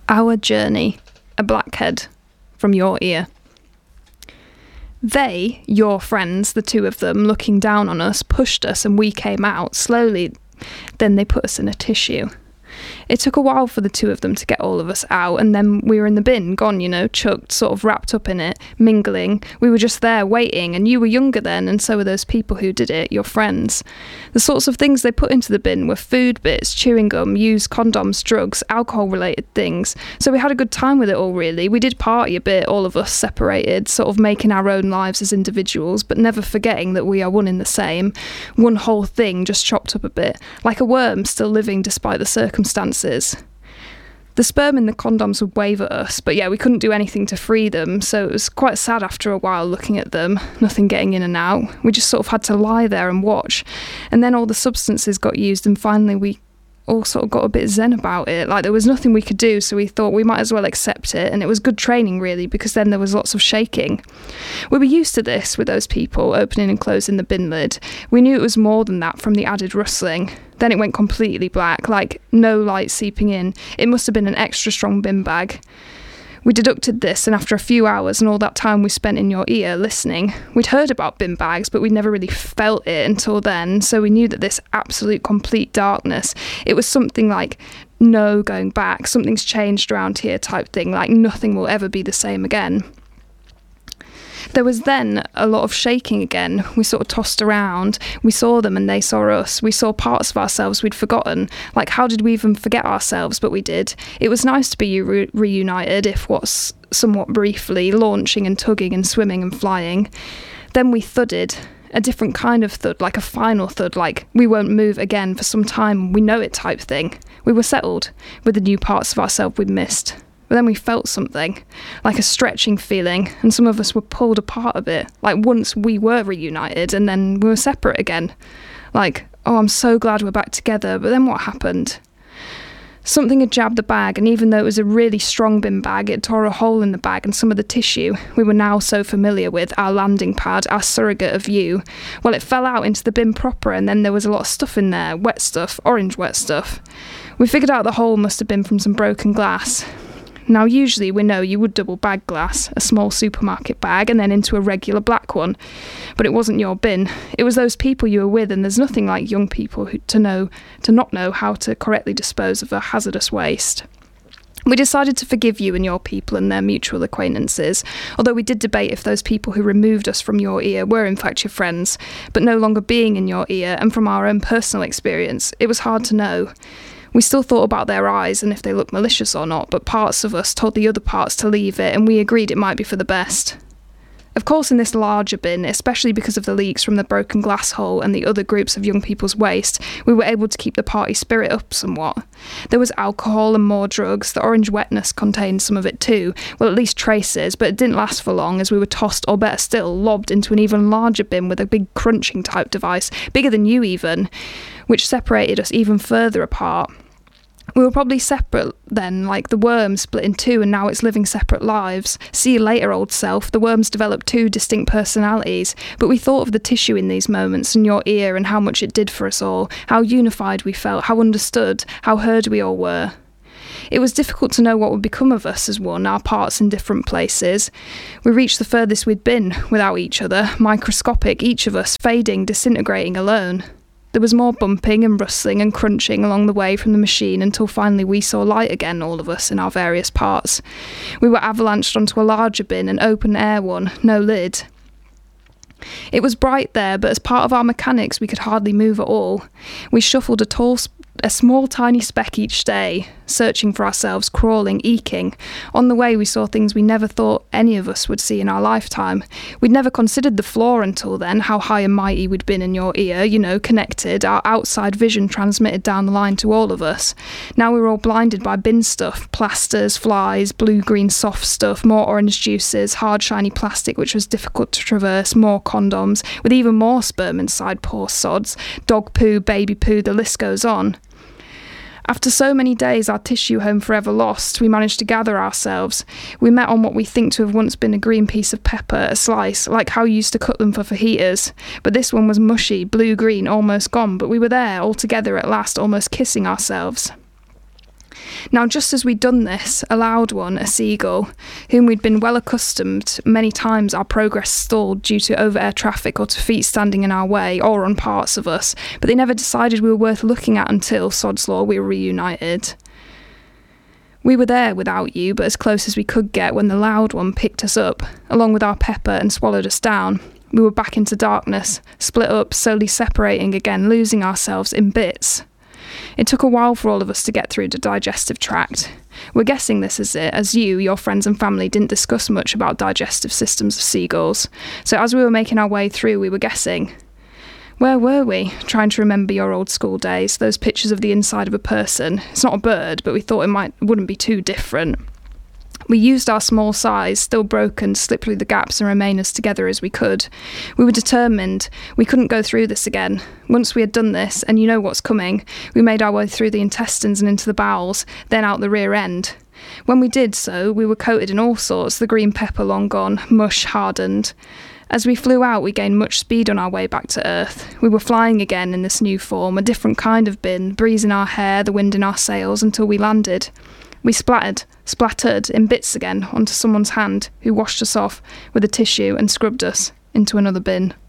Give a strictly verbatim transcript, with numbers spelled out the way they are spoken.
Our journey, a blackhead from your ear. They, your friends, the two of them, looking down on us, pushed us and we came out slowly. Then they put us in a tissue. It took a while for the two of them to get all of us out, and then we were in the bin, gone, you know, chucked, sort of wrapped up in it, mingling. We were just there waiting, and you were younger then, and so were those people who did it, your friends. The sorts of things they put into the bin were food bits, chewing gum, used condoms, drugs, alcohol-related things. So we had a good time with it all, really. We did party a bit, all of us separated, sort of making our own lives as individuals, but never forgetting that we are one in the same. One whole thing, just chopped up a bit, like a worm still living despite the circumstances. The sperm in the condoms would wave at us, but yeah, we couldn't do anything to free them, so it was quite sad after a while looking at them, nothing getting in and out. We just sort of had to lie there and watch. And then all the substances got used, and finally we all sort of got a bit zen about it. Like, there was nothing we could do, so we thought we might as well accept it, and it was good training, really, because then there was lots of shaking. We were used to this with those people opening and closing the bin lid. We knew it was more than that from the added rustling. Then it went completely black, like no light seeping in. It must have been an extra strong bin bag. We deducted this, and after a few hours and all that time we spent in your ear listening, we'd heard about bin bags, but we'd never really felt it until then, so we knew that this absolute complete darkness, it was something like no going back, something's changed around here type thing, like nothing will ever be the same again. There was then a lot of shaking again. We sort of tossed around. We saw them and they saw us. We saw parts of ourselves we'd forgotten. Like, how did we even forget ourselves? But we did. It was nice to be re- reunited, if what's somewhat briefly, launching and tugging and swimming and flying. Then we thudded. A different kind of thud, like a final thud, like we won't move again for some time, we know it type thing. We were settled with the new parts of ourselves we'd missed. But then we felt something, like a stretching feeling, and some of us were pulled apart a bit, like once we were reunited and then we were separate again. Like, oh, I'm so glad we're back together, but then what happened? Something had jabbed the bag, and even though it was a really strong bin bag, it tore a hole in the bag and some of the tissue we were now so familiar with, our landing pad, our surrogate of you. Well, it fell out into the bin proper, and then there was a lot of stuff in there, wet stuff, orange wet stuff. We figured out the hole must have been from some broken glass. Now, usually we know you would double bag glass, a small supermarket bag, and then into a regular black one. But it wasn't your bin. It was those people you were with, and there's nothing like young people who, to know, to not know how to correctly dispose of a hazardous waste. We decided to forgive you and your people and their mutual acquaintances, although we did debate if those people who removed us from your ear were in fact your friends, but no longer being in your ear, and from our own personal experience, it was hard to know. We still thought about their eyes and if they looked malicious or not, but parts of us told the other parts to leave it, and we agreed it might be for the best. Of course, in this larger bin, especially because of the leaks from the broken glass hole and the other groups of young people's waste, we were able to keep the party spirit up somewhat. There was alcohol and more drugs. The orange wetness contained some of it too, well, at least traces, but it didn't last for long as we were tossed, or better still, lobbed into an even larger bin with a big crunching type device, bigger than you even, which separated us even further apart. We were probably separate then, like the worm split in two and now it's living separate lives. See you later, old self. The worms developed two distinct personalities, but we thought of the tissue in these moments and your ear and how much it did for us all, how unified we felt, how understood, how heard we all were. It was difficult to know what would become of us as one, our parts in different places. We reached the furthest we'd been without each other, microscopic, each of us fading, disintegrating alone. There was more bumping and rustling and crunching along the way from the machine until finally we saw light again, all of us, in our various parts. We were avalanched onto a larger bin, an open-air one, no lid. It was bright there, but as part of our mechanics we could hardly move at all. We shuffled a tall sp- a small tiny speck each day, searching for ourselves, crawling, eking. On the way we saw things we never thought any of us would see in our lifetime. We'd never considered the floor until then, how high and mighty we'd been in your ear, you know, connected, our outside vision transmitted down the line to all of us. Now we were all blinded by bin stuff, plasters, flies, blue-green soft stuff, more orange juices, hard shiny plastic which was difficult to traverse, more condoms, with even more sperm inside, poor sods, dog poo, baby poo, the list goes on. After so many days, our tissue home forever lost, we managed to gather ourselves. We met on what we think to have once been a green piece of pepper, a slice, like how you used to cut them for fajitas. But this one was mushy, blue-green, almost gone, but we were there, all together at last, almost kissing ourselves. Now, just as we'd done this, a loud one, a seagull, whom we'd been well accustomed, many times our progress stalled due to over-air traffic or to feet standing in our way or on parts of us, but they never decided we were worth looking at until, sod's law, we were reunited. We were there without you, but as close as we could get when the loud one picked us up, along with our pepper, and swallowed us down. We were back into darkness, split up, slowly separating again, losing ourselves in bits. It took a while for all of us to get through the digestive tract. We're guessing this is it, as you, your friends and family didn't discuss much about digestive systems of seagulls. So as we were making our way through, we were guessing. Where were we? Trying to remember your old school days, those pictures of the inside of a person. It's not a bird, but we thought it might wouldn't be too different. We used our small size, still broken, to slip through the gaps and remain as together as we could. We were determined. We couldn't go through this again. Once we had done this, and you know what's coming, we made our way through the intestines and into the bowels, then out the rear end. When we did so, we were coated in all sorts, the green pepper long gone, mush hardened. As we flew out, we gained much speed on our way back to Earth. We were flying again in this new form, a different kind of bin, breeze in our hair, the wind in our sails, until we landed. We splattered, splattered in bits again onto someone's hand, who washed us off with a tissue and scrubbed us into another bin.